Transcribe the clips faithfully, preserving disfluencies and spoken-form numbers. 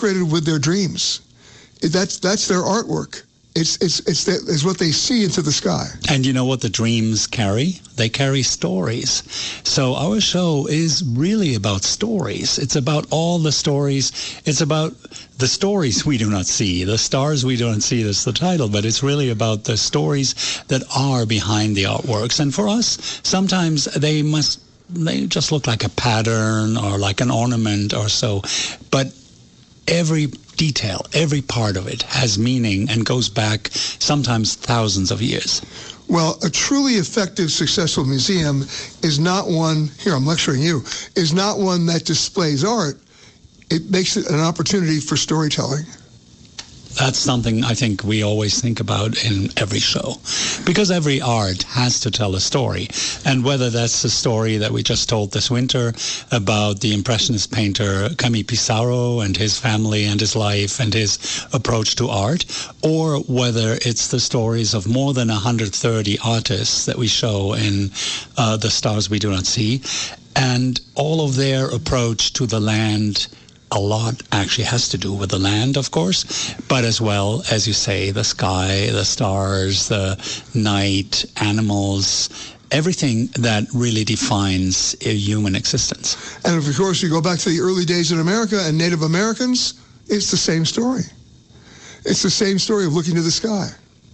created with their dreams. That's that's their artwork. It's it's it's the, it's what they see into the sky. And you know what the dreams carry? They carry stories. So our show is really about stories. It's about all the stories. It's about the stories we do not see, the stars we do not see. That's the title. But it's really about the stories that are behind the artworks. And for us, sometimes they must they just look like a pattern or like an ornament or so. But every detail, every part of it has meaning and goes back sometimes thousands of years. Well, a truly effective, successful museum is not one, here I'm lecturing you, is not one that displays art. It makes it an opportunity for storytelling. That's something I think we always think about in every show, because every art has to tell a story. And whether that's the story that we just told this winter about the Impressionist painter Camille Pissarro and his family and his life and his approach to art, or whether it's the stories of more than one hundred thirty artists that we show in uh, The Stars We Do Not See, and all of their approach to the land. A lot actually has to do with the land, of course, but as well, as you say, the sky, the stars, the night, animals, everything that really defines a human existence. And of course, you go back to the early days in America and Native Americans, it's the same story. It's the same story of looking to the sky.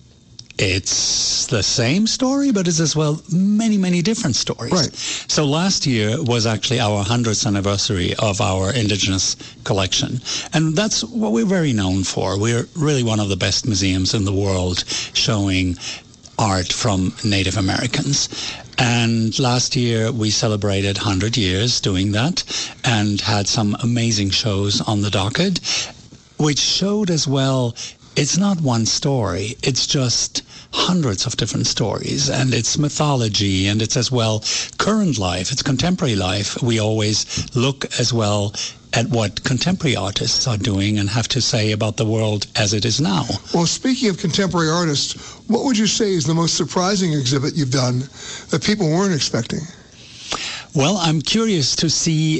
It's the same story, but it's as well many, many different stories. Right. So last year was actually our one hundredth anniversary of our indigenous collection. And that's what we're very known for. We're really one of the best museums in the world showing art from Native Americans. And last year we celebrated one hundred years doing that and had some amazing shows on the docket, which showed as well it's not one story. It's just hundreds of different stories, and it's mythology, and it's as well current life. It's contemporary life. We always look as well at what contemporary artists are doing and have to say about the world as it is now. Well, speaking of contemporary artists, what would you say is the most surprising exhibit you've done that people weren't expecting? Well, I'm curious to see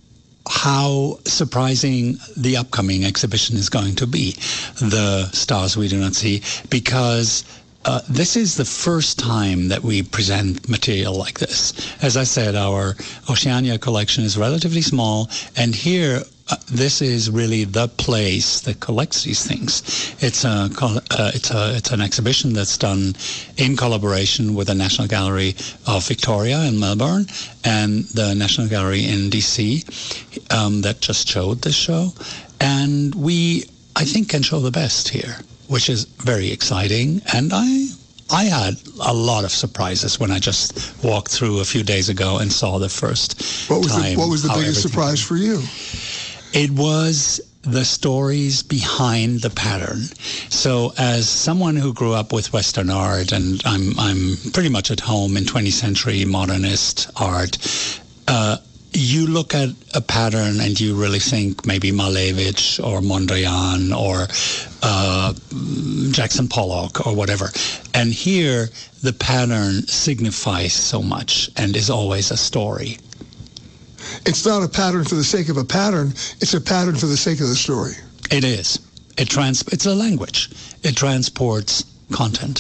how surprising the upcoming exhibition is going to be, The Stars We Do Not See, because uh, this is the first time that we present material like this. As I said, our Oceania collection is relatively small, and here uh, this is really the place that collects these things. It's a uh, it's a it's an exhibition that's done in collaboration with the National Gallery of Victoria in Melbourne and the National Gallery in D C um, that just showed this show, and we I think can show the best here, which is very exciting. And I I had a lot of surprises when I just walked through a few days ago and saw the first what was time. The, what was the biggest surprise for you? It was the stories behind the pattern. So as someone who grew up with Western art, and I'm I'm pretty much at home in twentieth century modernist art, uh, you look at a pattern and you really think maybe Malevich or Mondrian or uh, Jackson Pollock or whatever. And here the pattern signifies so much and is always a story. It's not a pattern for the sake of a pattern. It's a pattern for the sake of the story. It is. It trans. It's a language. It transports content.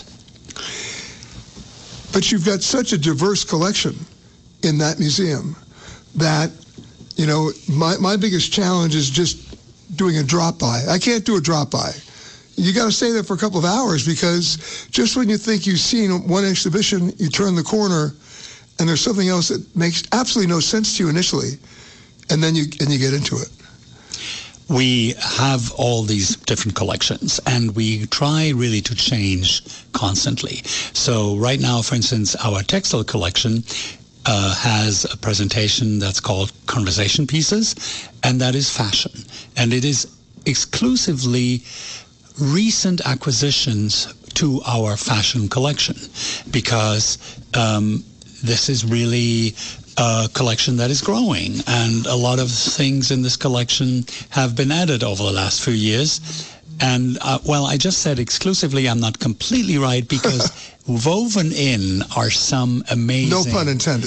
But you've got such a diverse collection in that museum that, you know, my, my biggest challenge is just doing a drop-by. I can't do a drop-by. You got to stay there for a couple of hours, because just when you think you've seen one exhibition, you turn the corner and there's something else that makes absolutely no sense to you initially, and then you and you get into it. We have all these different collections, and we try really to change constantly. So right now, for instance, our textile collection uh, has a presentation that's called Conversation Pieces, and that is fashion. And it is exclusively recent acquisitions to our fashion collection, because um, this is really a collection that is growing, and a lot of things in this collection have been added over the last few years. And, uh, well, I just said exclusively, I'm not completely right, because woven in are some amazing... No pun intended.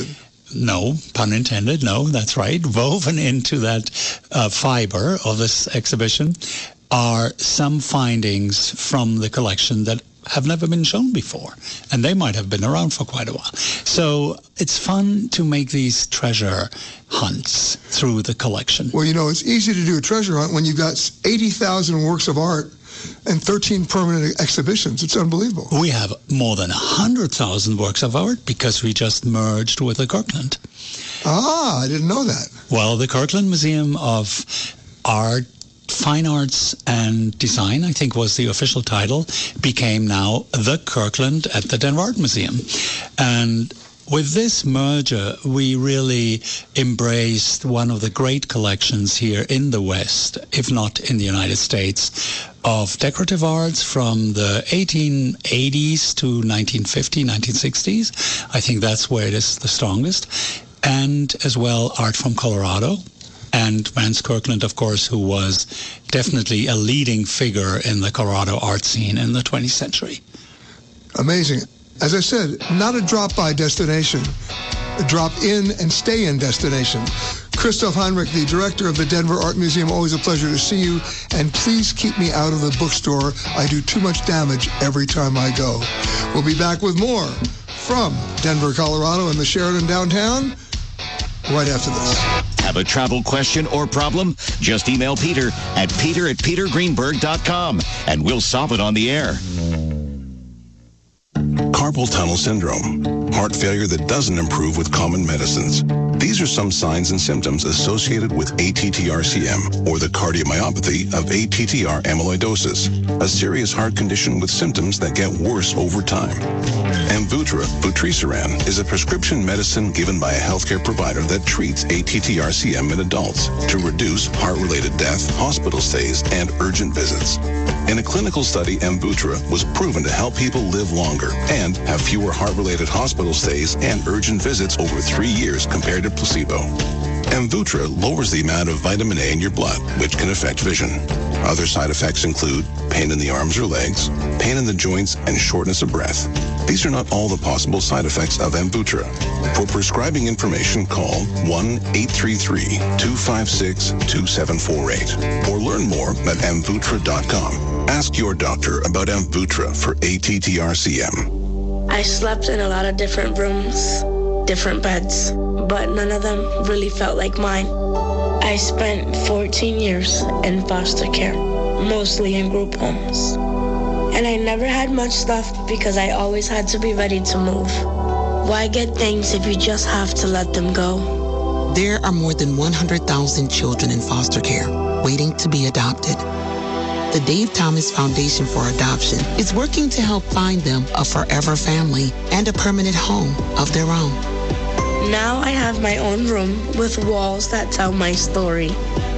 no, pun intended, no, that's right, woven into that uh, fiber of this exhibition are some findings from the collection that have never been shown before, and they might have been around for quite a while. So it's fun to make these treasure hunts through the collection. Well, you know, it's easy to do a treasure hunt when you've got eighty thousand works of art and thirteen permanent exhibitions. It's unbelievable. We have more than one hundred thousand works of art because we just merged with the Kirkland. Ah, I didn't know that. Well, the Kirkland Museum of Art, Fine Arts and Design, I think was the official title, became now the Kirkland at the Denver Art Museum. And with this merger, we really embraced one of the great collections here in the West, if not in the United States, of decorative arts from the eighteen eighties to nineteen fifty, nineteen sixties. I think that's where it is the strongest. And as well, art from Colorado. And Vance Kirkland, of course, who was definitely a leading figure in the Colorado art scene in the twentieth century. Amazing. As I said, not a drop-by destination, a drop-in and stay-in destination. Christoph Heinrich, the director of the Denver Art Museum, always a pleasure to see you. And please keep me out of the bookstore. I do too much damage every time I go. We'll be back with more from Denver, Colorado, and the Sheraton downtown right after this. Have a travel question or problem? Just email Peter at peter at peter greenberg dot com and we'll solve it on the air. Carpal tunnel syndrome, heart failure that doesn't improve with common medicines. These are some signs and symptoms associated with A T T R C M, or the cardiomyopathy of A T T R amyloidosis, a serious heart condition with symptoms that get worse over time. Amvuttra, vutrisiran, is a prescription medicine given by a healthcare provider that treats A T T R C M in adults to reduce heart-related death, hospital stays, and urgent visits. In a clinical study, Amvuttra was proven to help people live longer and have fewer heart-related hospital stays and urgent visits over three years compared to placebo. Amvuttra lowers the amount of vitamin A in your blood, which can affect vision. Other side effects include pain in the arms or legs, pain in the joints, and shortness of breath. These are not all the possible side effects of Amvuttra. For prescribing information, call one eight three three, two five six, two seven four eight or learn more at amvuttra dot com. Ask your doctor about Amvuttra for A T T R C M. I slept in a lot of different rooms, different beds, but none of them really felt like mine. I spent fourteen years in foster care, mostly in group homes. And I never had much stuff because I always had to be ready to move. Why get things if you just have to let them go? There are more than one hundred thousand children in foster care waiting to be adopted. The Dave Thomas Foundation for Adoption is working to help find them a forever family and a permanent home of their own. Now I have my own room with walls that tell my story.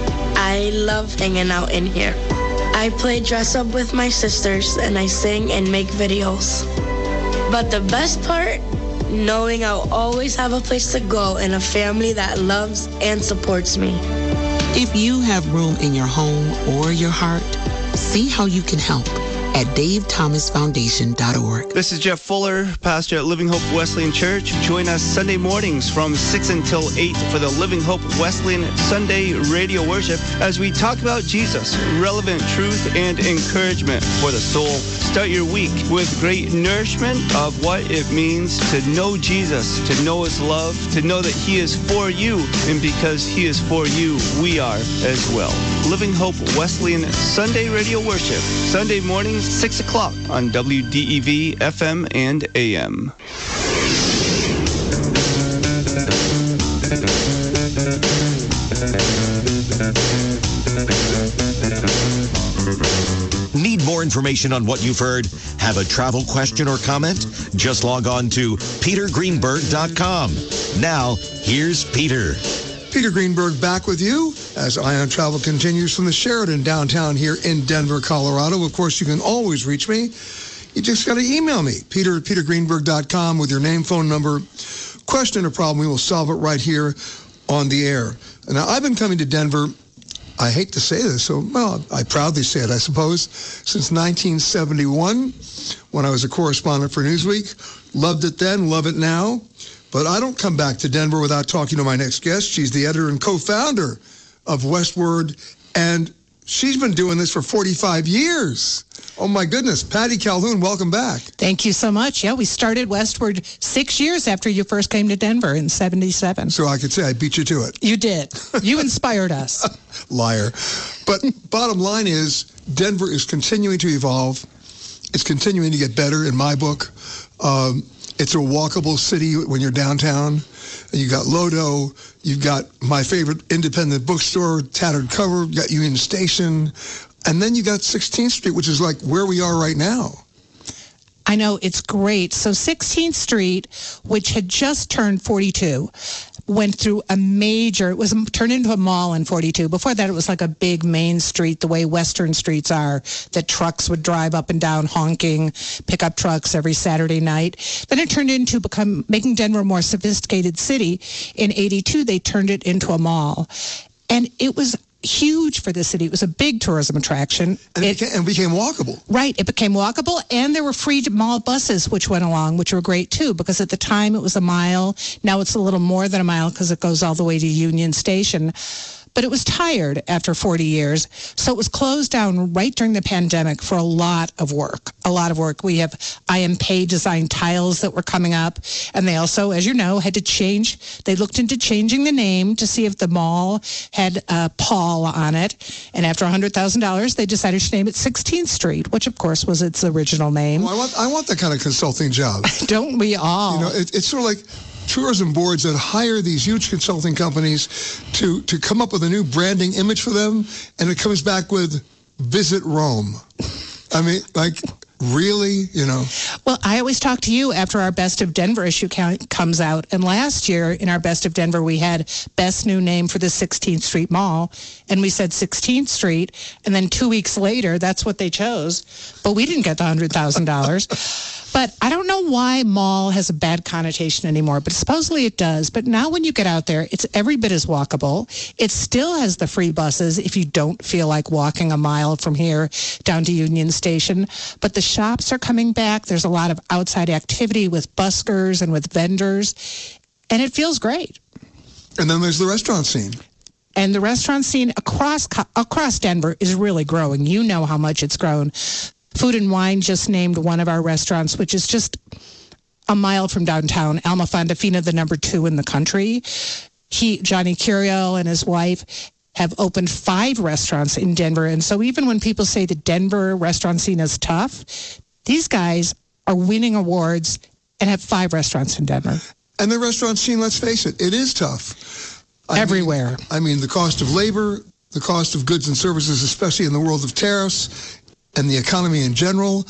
I love hanging out in here. I play dress up with my sisters and I sing and make videos. But the best part, knowing I'll always have a place to go and a family that loves and supports me. If you have room in your home or your heart, see how you can help at dave thomas foundation dot org. This is Jeff Fuller, pastor at Living Hope Wesleyan Church. Join us Sunday mornings from six until eight for the Living Hope Wesleyan Sunday radio worship as we talk about Jesus, relevant truth and encouragement for the soul. Start your week with great nourishment of what it means to know Jesus, to know his love, to know that he is for you, and because he is for you, we are as well. Living Hope Wesleyan Sunday radio worship, Sunday mornings, six o'clock on W D E V F M and A M. Need more information on what you've heard? Have a travel question or comment? Just log on to peter greenberg dot com. Now, here's Peter. Peter Greenberg back with you as Ion Travel continues from the Sheraton downtown here in Denver, Colorado. Of course, you can always reach me. You just got to email me, peter at peter greenberg dot com with your name, phone number, question or problem. We will solve it right here on the air. Now, I've been coming to Denver, I hate to say this, so, well, I proudly say it, I suppose, since nineteen seventy-one when I was a correspondent for Newsweek. Loved it then, love it now. But I don't come back to Denver without talking to my next guest. She's the editor and co-founder of Westword, and she's been doing this for forty-five years. Oh, my goodness. Patty Calhoun, welcome back. Thank you so much. Yeah, we started Westword six years after you first came to Denver in seventy-seven. So I could say I beat you to it. You did. You inspired us. Liar. But bottom line is, Denver is continuing to evolve. It's continuing to get better in my book. Um, it's a walkable city when you're downtown. You got Lodo. You've got my favorite independent bookstore, Tattered Cover. You got Union Station. And then you got sixteenth Street, which is like where we are right now. I know, it's great. So sixteenth Street, which had just turned forty-two, went through a major, it was turned into a mall in forty-two. Before that, it was like a big main street, the way Western streets are, that trucks would drive up and down honking, pickup trucks every Saturday night. Then it turned into become making Denver a more sophisticated city. In eighty-two, they turned it into a mall. And it was huge for the city. It was a big tourism attraction. And it, it became, and became walkable. Right. It became walkable, and there were free mall buses which went along, which were great too, because at the time it was a mile. Now it's a little more than a mile because it goes all the way to Union Station. But it was tired after forty years, so it was closed down right during the pandemic for a lot of work, a lot of work. We have I M Pei designed tiles that were coming up, and they also, as you know, had to change. They looked into changing the name to see if the mall had uh, Paul on it, and after one hundred thousand dollars, they decided to name it sixteenth Street, which, of course, was its original name. Well, I want, I want that kind of consulting job. Don't we all? You know, it, it's sort of like tourism boards that hire these huge consulting companies to, to come up with a new branding image for them, and it comes back with Visit Rome. I mean, like, really, you know? Well, I always talk to you after our Best of Denver issue count comes out, and last year in our Best of Denver, we had best new name for the sixteenth Street Mall, and we said sixteenth Street, and then two weeks later, that's what they chose, but we didn't get the one hundred thousand dollars. But I don't know why mall has a bad connotation anymore, but supposedly it does. But now when you get out there, it's every bit as walkable. It still has the free buses if you don't feel like walking a mile from here down to Union Station. But the shops are coming back. There's a lot of outside activity with buskers and with vendors, and it feels great. And then there's the restaurant scene. And the restaurant scene across across Denver is really growing. You know how much it's grown. Food and Wine just named one of our restaurants, which is just a mile from downtown, Alma Fondafina, the number two in the country. He, Johnny Curiel and his wife have opened five restaurants in Denver. And so even when people say the Denver restaurant scene is tough, these guys are winning awards and have five restaurants in Denver. And the restaurant scene, let's face it, it is tough. I Everywhere. Mean, I mean, the cost of labor, the cost of goods and services, especially in the world of tariffs, and the economy in general.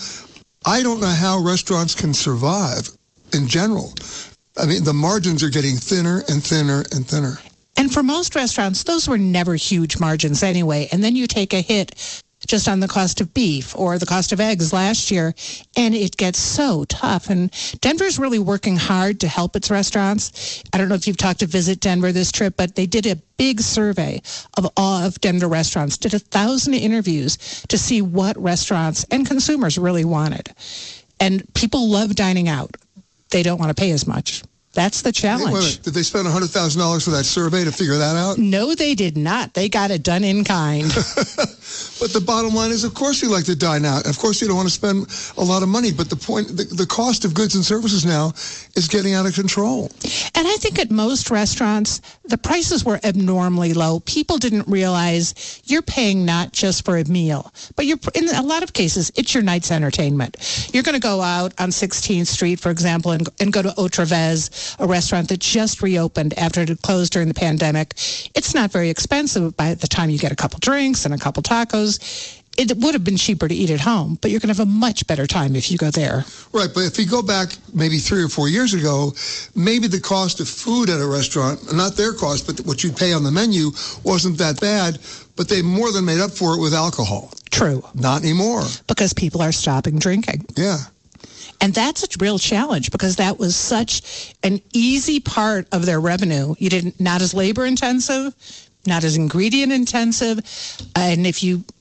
I don't know how restaurants can survive in general. I mean, the margins are getting thinner and thinner and thinner. And for most restaurants, those were never huge margins anyway. And then you take a hit just on the cost of beef or the cost of eggs last year, and it gets so tough. And Denver's really working hard to help its restaurants. I don't know if you've talked to Visit Denver this trip, but they did a big survey of all of Denver restaurants, did a thousand interviews to see what restaurants and consumers really wanted. And people love dining out. They don't want to pay as much. That's the challenge. Wait, wait, wait. Did they spend one hundred thousand dollars for that survey to figure that out? No, they did not. They got it done in kind. But the bottom line is, of course you like to dine out. Of course you don't want to spend a lot of money. But the point, the, the cost of goods and services now is getting out of control. And I think at most restaurants, the prices were abnormally low. People didn't realize you're paying not just for a meal, but you're in a lot of cases, it's your night's entertainment. You're going to go out on sixteenth Street, for example, and, and go to Otravez, a restaurant that just reopened after it had closed during the pandemic. It's not very expensive by the time you get a couple drinks and a couple tacos. It would have been cheaper to eat at home, but you're going to have a much better time if you go there. Right, but if you go back maybe three or four years ago, maybe the cost of food at a restaurant, not their cost, but what you'd pay on the menu, wasn't that bad, but they more than made up for it with alcohol. True. Not anymore. Because people are stopping drinking. Yeah. And that's a real challenge because that was such an easy part of their revenue. You didn't, not as labor intensive, not as ingredient intensive. And if you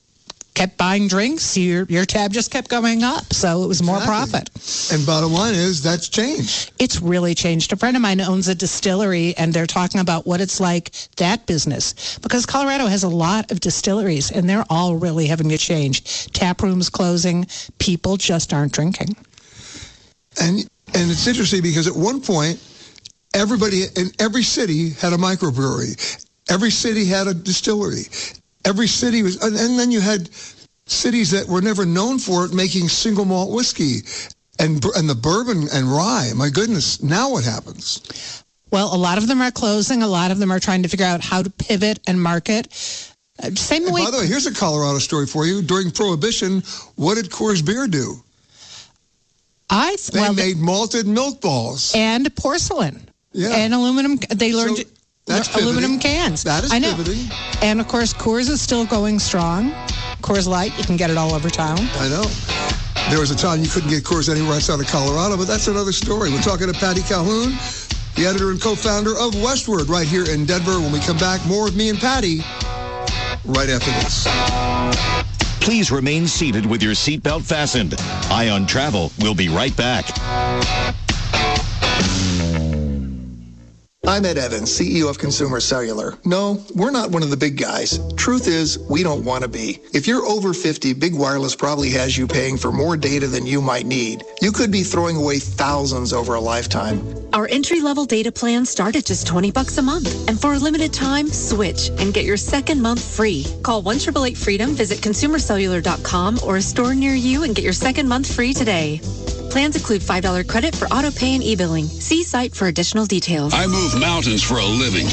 kept buying drinks, your your tab just kept going up. So it was more Exactly. profit. And bottom line is that's changed. It's really changed. A friend of mine owns a distillery, and they're talking about what it's like, that business. Because Colorado has a lot of distilleries, and they're all really having to change. Tap rooms closing. People just aren't drinking. And and it's interesting because at one point, everybody in every city had a microbrewery. Every city had a distillery. Every city was, and, and then you had cities that were never known for it making single malt whiskey and and the bourbon and rye. My goodness, now what happens? Well, a lot of them are closing. A lot of them are trying to figure out how to pivot and market. Uh, same And way. by the way, here's a Colorado story for you. During Prohibition, what did Coors Beer do? I They well, made malted milk balls. and porcelain. Yeah. And aluminum. They learned So that's aluminum pivoting. cans. That is I know. pivoting. And of course, Coors is still going strong. Coors Light, you can get it all over town. I know. There was a time you couldn't get Coors anywhere outside of Colorado, but that's another story. We're talking to Patty Calhoun, the editor and co-founder of Westward, right here in Denver. When we come back, more with me and Patty right after this. Please remain seated with your seatbelt fastened. Ion Travel will be right back. I'm Ed Evans, C E O of Consumer Cellular. No, we're not one of the big guys. Truth is, we don't want to be. If you're over fifty, Big Wireless probably has you paying for more data than you might need. You could be throwing away thousands over a lifetime. Our entry-level data plans start at just twenty bucks a month. And for a limited time, switch and get your second month free. Call one eight eight eight freedom, visit consumer cellular dot com or a store near you and get your second month free today. Plans include five dollars credit for auto pay and e-billing. See site for additional details. I move mountains for a living.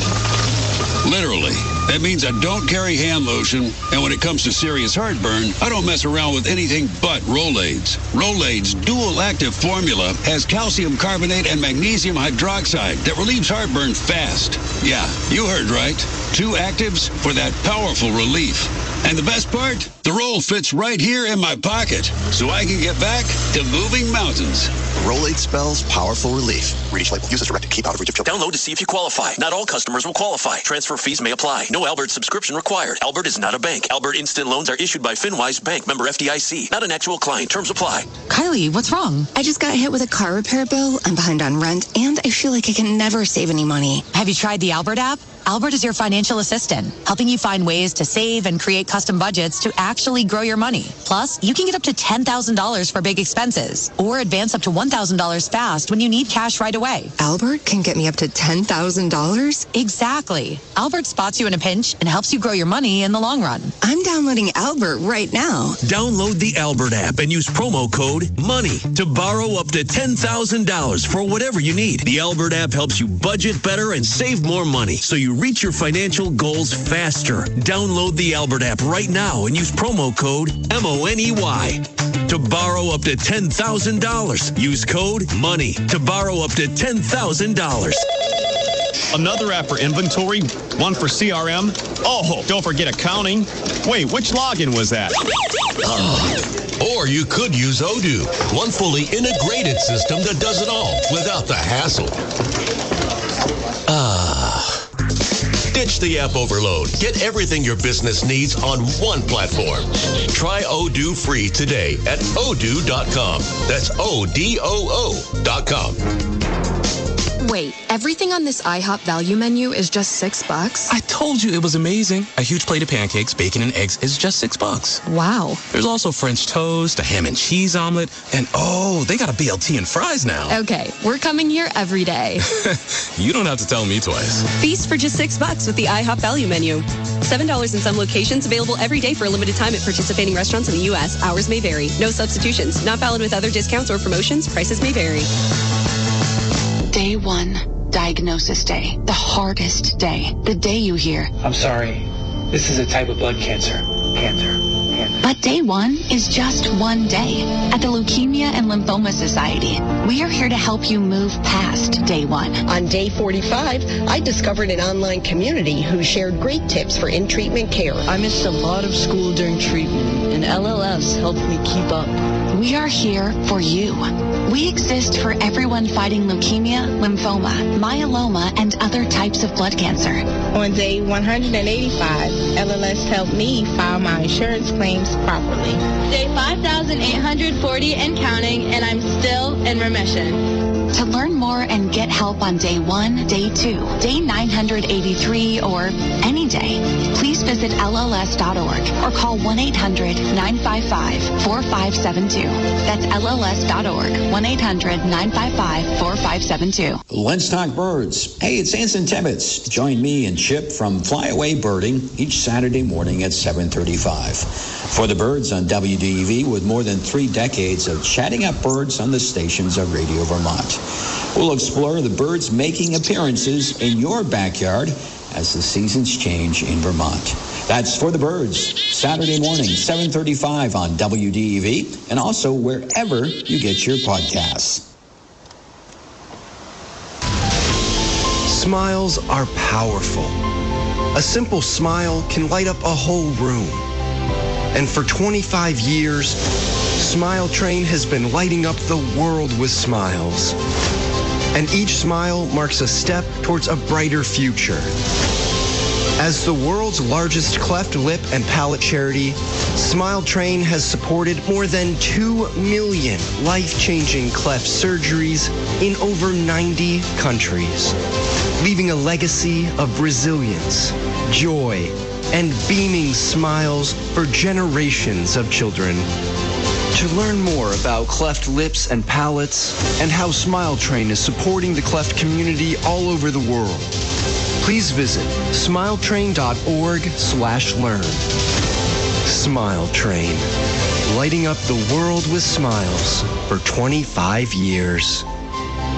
Literally. That means I don't carry hand lotion, and when it comes to serious heartburn, I don't mess around with anything but Rolaids. Rolaids' dual-active formula has calcium carbonate and magnesium hydroxide that relieves heartburn fast. Yeah, you heard right. Two actives for that powerful relief. And the best part? The roll fits right here in my pocket, so I can get back to moving mountains. Rolade spells powerful relief. Read each label. Use as directed. Keep out of reach of children. Download to see if you qualify. Not all customers will qualify. Transfer fees may apply. No Albert subscription required. Albert is not a bank. Albert Instant Loans are issued by FinWise Bank, member F D I C. Not an actual client. Terms apply. Kylie, what's wrong? I just got hit with a car repair bill. I'm behind on rent, and I feel like I can never save any money. Have you tried the Albert app? Albert is your financial assistant, helping you find ways to save and create custom budgets to actually grow your money. Plus, you can get up to ten thousand dollars for big expenses or advance up to one thousand dollars fast when you need cash right away. Albert can get me up to ten thousand dollars? Exactly. Albert spots you in a pinch and helps you grow your money in the long run. I'm downloading Albert right now. Download the Albert app and use promo code MONEY to borrow up to ten thousand dollars for whatever you need. The Albert app helps you budget better and save more money so you reach your financial goals faster. Download the Albert app right now and use promo code M O N E Y to borrow up to ten thousand dollars. Use code MONEY to borrow up to ten thousand dollars. Another app for inventory, one for C R M. Oh, don't forget accounting. Wait, which login was that? Uh, or you could use Odoo, one fully integrated system that does it all without the hassle. Ah. Ditch the app overload. Get everything your business needs on one platform. Try Odoo free today at odoo dot com. That's O D O O dot com. Wait, everything on this IHOP value menu is just six bucks? I told you it was amazing. A huge plate of pancakes, bacon, and eggs is just six bucks. Wow. There's also French toast, a ham and cheese omelet, and oh, they got a B L T and fries now. Okay, we're coming here every day. You don't have to tell me twice. Feast for just six bucks with the IHOP value menu. Seven dollars in some locations, available every day for a limited time at participating restaurants in the U S. Hours may vary. No substitutions. Not valid with other discounts or promotions. Prices may vary. Day one, diagnosis day. The hardest day. The day you hear, I'm sorry, this is a type of blood cancer. Cancer. Cancer. But day one is just one day. At the Leukemia and Lymphoma Society, we are here to help you move past day one. On day forty-five, I discovered an online community who shared great tips for in-treatment care. I missed a lot of school during treatment, and L L S helped me keep up. We are here for you. We exist for everyone fighting leukemia, lymphoma, myeloma, and other types of blood cancer. On day one hundred eighty-five, L L S helped me file my insurance claims properly. Day five thousand eight hundred forty and counting, and I'm still in remission. To learn more and get help on day one, day two, day nine hundred eighty-three, or any day, please visit L L S dot org or call one eight hundred nine five five four five seven two. That's L L S dot org, one eight hundred nine five five four five seven two. Let's talk birds. Hey, it's Anson Tibbetts. Join me and Chip from Flyaway Birding each Saturday morning at seven thirty-five. For the birds on W D E V, with more than three decades of chatting up birds on the stations of Radio Vermont. We'll explore the birds making appearances in your backyard as the seasons change in Vermont. That's For the Birds, Saturday morning, seven thirty-five on W D E V, and also wherever you get your podcasts. Smiles are powerful. A simple smile can light up a whole room. And for twenty-five years, Smile Train has been lighting up the world with smiles. And each smile marks a step towards a brighter future. As the world's largest cleft lip and palate charity, Smile Train has supported more than two million life-changing cleft surgeries in over ninety countries, leaving a legacy of resilience, joy, and beaming smiles for generations of children. To learn more about cleft lips and palates and how Smile Train is supporting the cleft community all over the world, please visit smiletrain.org slash learn. Smile Train, lighting up the world with smiles for twenty-five years.